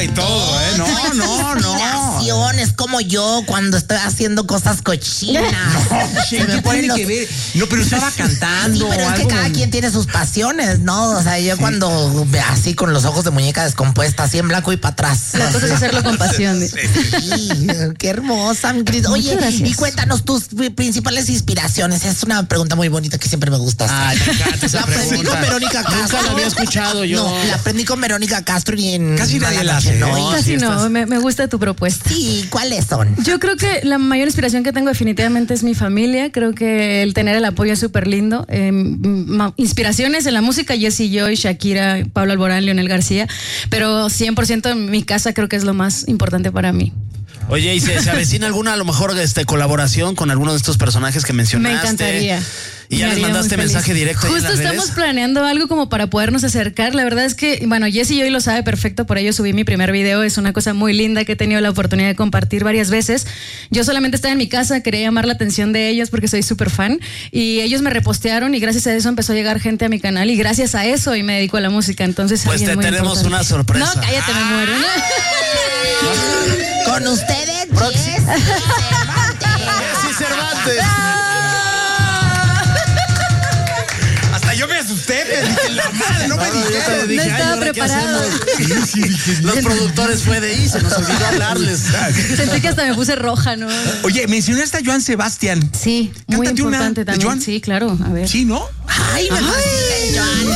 y todo, ¿eh? No. Es como yo cuando estoy haciendo cosas cochinas. ¿Qué tiene que ver? No, pero estaba cantando. Sí, pero es que cada quien tiene sus pasiones, ¿no? O sea, yo cuando así con los ojos de muñeca descompuesta, así en blanco y para atrás. La cosa es hacerlo con pasión. Sí, qué hermosa, mi querida. Oye, y cuéntanos tus principales inspiraciones. Es una pregunta muy bonita que siempre me gusta hacer. Ay, me encanta esa pregunta. Aprendí con Verónica Castro. Nunca la había escuchado yo. No, la aprendí con Verónica Castro y en casi nadie la hace. hace. No, casi no, me gusta tu propuesta. Sí, ¿cuáles son? Yo creo que la mayor inspiración que tengo definitivamente es mi familia. Creo que el tener el apoyo es súper lindo. Inspiraciones en la música, Jessie Joy, Shakira, Pablo Alborán, Leonel García, pero 100% en mi casa creo que es lo más importante para mí. Oye, ¿y se avecina alguna, a lo mejor, colaboración con alguno de estos personajes que mencionaste? Me encantaría. Y ya les mandaste mensaje directo. Justo estamos planeando algo como para podernos acercar. La verdad es que, bueno, Jessie hoy lo sabe perfecto, por ello subí mi primer video. Es una cosa muy linda que he tenido la oportunidad de compartir varias veces. Yo solamente estaba en mi casa, quería llamar la atención de ellos porque soy súper fan. Y ellos me repostearon y gracias a eso empezó a llegar gente a mi canal. Y gracias a eso hoy me dedico a la música. Entonces, pues te tenemos una sorpresa. No, cállate, me muero. Con ustedes, Jessie Cervantes. Yo me asusté, me dije, la madre, no me dijeron. No estaba preparado. Los productores fue de ahí, se nos olvidó hablarles. Sentí que hasta me puse roja, ¿no? Oye, mencionaste a Joan Sebastián. Sí, muy Cántate importante una, también. Joan. Sí, claro, a ver. Sí, ¿no? Ay, me fascina, Joan.